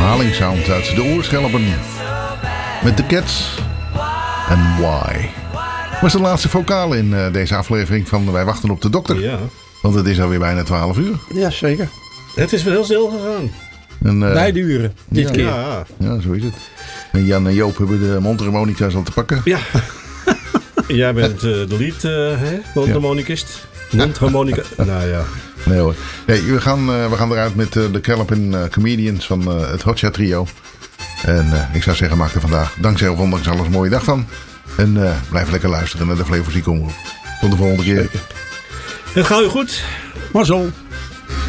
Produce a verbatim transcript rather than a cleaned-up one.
herhalingssound uit de oorschelpen. Met de Cats en Why. Was de laatste vocaal in uh, deze aflevering van Wij wachten op de dokter. Ja. Want het is alweer bijna twaalf uur. Ja, zeker. Het is wel heel snel gegaan. En, uh, Beide uren, dit ja, keer. Ja. ja, zo is het. En Jan en Joop hebben de mondharmonica's al te pakken. Ja. Jij bent uh, de lead, uh, hè? Mondharmonicist. Mondharmonica. Nou ja. Nee hoor. Nee, we, gaan, uh, we gaan eruit met uh, de Kelpin uh, Comedians van uh, het Hotshot Trio. En uh, ik zou zeggen, maak er vandaag dankzij of ondanks alles een mooie dag van. En uh, blijf lekker luisteren naar de Flevo Ziek Omroep. Tot de volgende keer. Het gaat u goed. Maar zo.